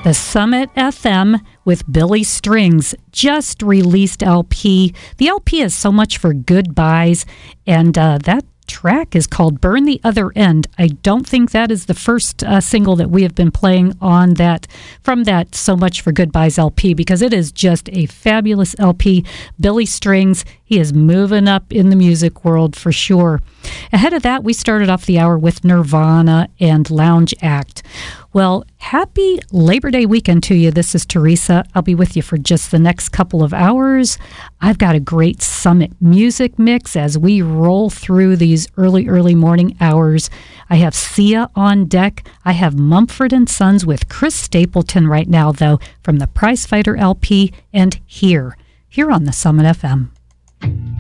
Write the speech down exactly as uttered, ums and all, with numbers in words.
The Summit F M with Billy Strings just released L P. The L P is So Much for Goodbyes, and uh, that track is called Burn the Other End. I don't think that is the first uh, single that we have been playing on that from that So Much for Goodbyes L P, because it is just a fabulous L P. Billy Strings, he is moving up in the music world for sure. Ahead of that, we started off the hour with Nirvana and Lounge Act. Well, happy Labor Day weekend to you. This is Teresa. I'll be with you for just the next couple of hours. I've got a great Summit music mix as we roll through these early, early morning hours. I have Sia on deck. I have Mumford and Sons with Chris Stapleton right now, though, from the Prizefighter L P and here, here on the Summit F M.